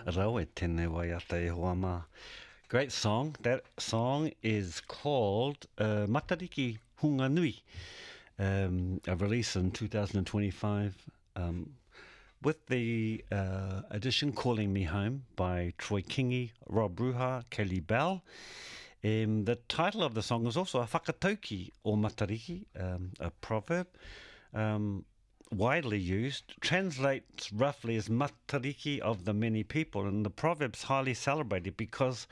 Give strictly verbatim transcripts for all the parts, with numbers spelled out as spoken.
Rau e tēnei waiata e hoa mā. Great song. That song is called uh, Matariki Hunga Nui, um, a release in two thousand twenty-five um, with the uh, edition Calling Me Home by Troy Kingi, Rob Ruha, Kelly Bell. Um, the title of the song is also a whakatauki o Matariki, um, a proverb. Um, widely used, translates roughly as Matariki of the many people, and the proverb's highly celebrated because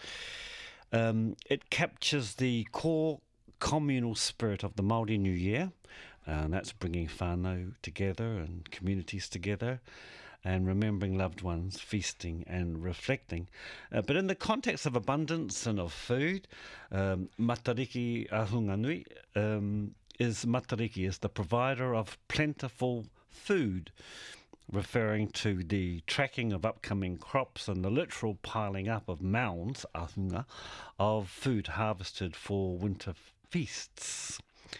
um, it captures the core communal spirit of the Māori New Year, and that's bringing whānau together and communities together and remembering loved ones, feasting and reflecting. Uh, but in the context of abundance and of food, um, Matariki Ahunga Nui um, is Matariki is the provider of plentiful food, referring to the tracking of upcoming crops and the literal piling up of mounds, ahunga, of food harvested for winter feasts.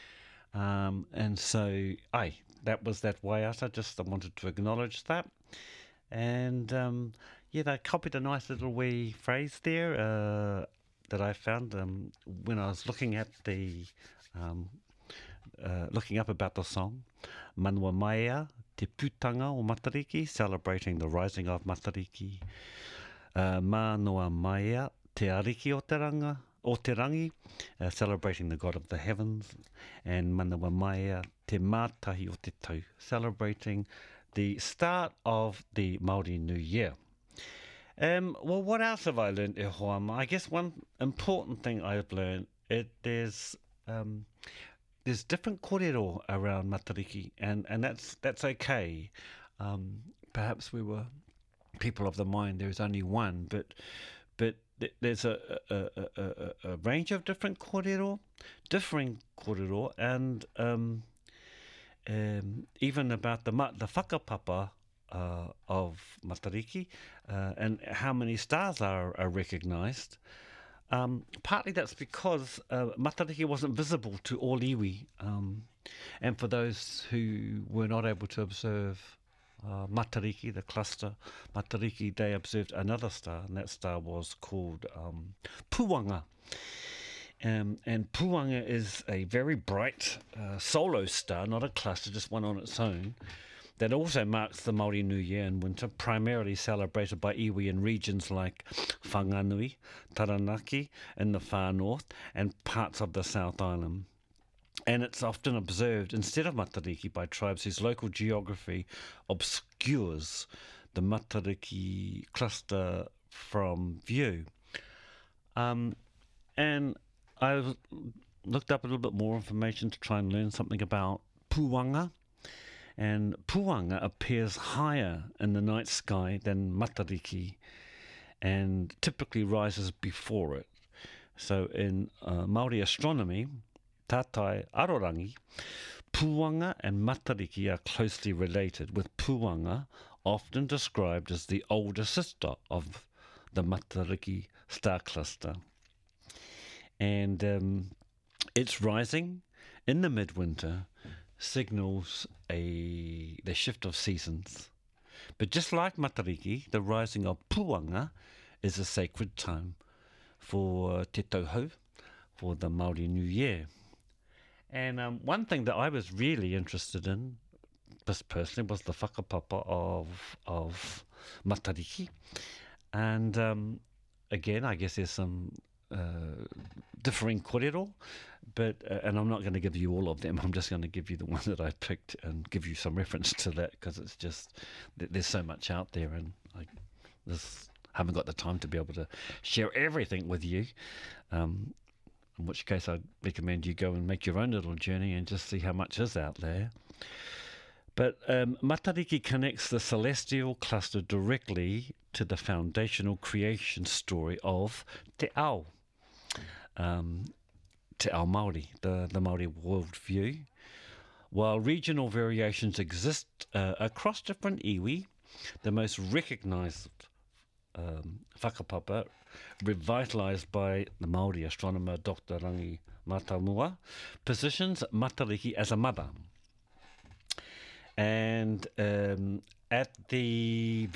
Um, and so, aye, that was that waiata. Just I wanted to acknowledge that. And um, yeah, they copied a nice little wee phrase there uh, that I found um, when I was looking at the um, uh, looking up about the song. Manua Maia, te putanga o Matariki, celebrating the rising of Matariki. Uh, Manoa Maia, te ariki o te ranga, o te rangi, uh, celebrating the God of the heavens. And Manoa Maia, te mātahi o te tau, celebrating the start of the Māori New Year. Um, well, what else have I learned e hoa ma? I guess one important thing I've learned, it there's um, there's different kōrero around Matariki, and, and that's that's okay. Um, perhaps we were people of the mind, there's only one, but but th- there's a a, a, a a range of different kōrero, differing kōrero, and um, um, even about the ma- the whakapapa uh, of Matariki uh, and how many stars are, are recognised. Um, partly that's because uh, Matariki wasn't visible to all iwi, um, and for those who were not able to observe uh, Matariki, the cluster Matariki, they observed another star, and that star was called um, Puanga. Um, and Puanga is a very bright uh, solo star, not a cluster, just one on its own, that also marks the Māori New Year in winter, primarily celebrated by iwi in regions like Whanganui, Taranaki in the far north, and parts of the South Island. And it's often observed instead of Matariki by tribes whose local geography obscures the Matariki cluster from view. Um, and I looked up a little bit more information to try and learn something about Puanga. And Puanga appears higher in the night sky than Matariki and typically rises before it. So in uh, Māori astronomy, Tātai Arorangi, Puanga and Matariki are closely related, with Puanga often described as the older sister of the Matariki star cluster. And um, its rising in the midwinter signals a the shift of seasons. But just like Matariki, the rising of Puanga is a sacred time for Te Tauhou, for the Māori New Year. And um, one thing that I was really interested in, just personally, was the whakapapa of, of Matariki. And um, again, I guess there's some uh, differing kōrero, but uh, and I'm not going to give you all of them. I'm just going to give you the one that I picked and give you some reference to that, because it's just th- there's so much out there, and I just haven't got the time to be able to share everything with you. Um, in which case, I'd recommend you go and make your own little journey and just see how much is out there. But um, Matariki connects the celestial cluster directly to the foundational creation story of Te Ao. Um, Te Ao Māori, the, the Māori worldview. While regional variations exist uh, across different iwi, the most recognised um, whakapapa, revitalised by the Māori astronomer Doctor Rangi Matamua, positions Matariki as a mother. And um, at the